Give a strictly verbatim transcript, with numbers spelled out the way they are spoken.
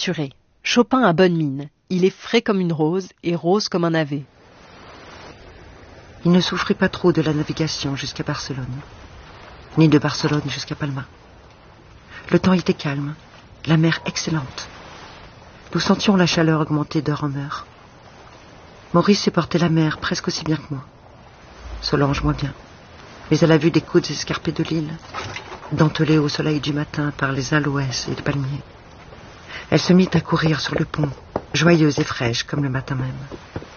rassuré. Chopin a bonne mine. Il est frais comme une rose et rose comme un navet. Il ne souffrait pas trop de la navigation jusqu'à Barcelone, ni de Barcelone jusqu'à Palma. Le temps était calme, la mer excellente. Nous sentions la chaleur augmenter d'heure en heure. Maurice supportait la mer presque aussi bien que moi. Solange moins bien, mais à la vue des côtes escarpées de l'île, dentelées au soleil du matin par les aloès et les palmiers, elle se mit à courir sur le pont, joyeuse et fraîche comme le matin même.